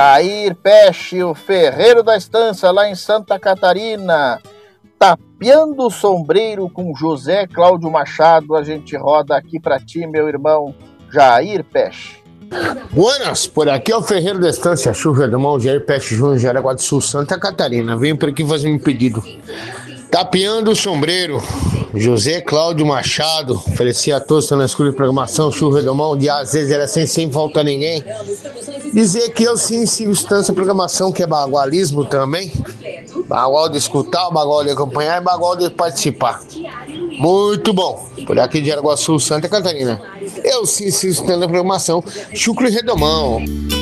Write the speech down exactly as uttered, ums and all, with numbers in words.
Jair Peixe, o ferreiro da estância lá em Santa Catarina. Tapeando o sombreiro com José Cláudio Machado. A gente roda aqui pra ti, meu irmão Jair Peixe. Buenas, por aqui é o ferreiro da estância, Chuva do Mão, Jair Peixe Júnior, Jaraguá do Sul, Santa Catarina. Venho por aqui fazer um pedido. Tapeando o sombreiro, José Cláudio Machado. Ofereci a todos que estão na escola de programação, Chuva do Mão, de às vezes era sem, sem faltar ninguém. Dizer que eu sim sigo estância programação, que é bagualismo também. Bagual de escutar, bagual de acompanhar e bagual de participar. Muito bom. Por aqui de Jaraguá do Sul, Santa Catarina. Eu sim sigo estância programação, Chucro e Redomão.